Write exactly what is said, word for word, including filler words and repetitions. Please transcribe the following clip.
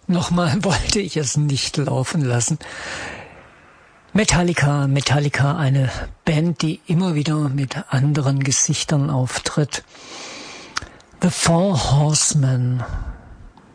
Nochmal wollte ich es nicht laufen lassen. Metallica, Metallica, eine Band, die immer wieder mit anderen Gesichtern auftritt. The Four Horsemen,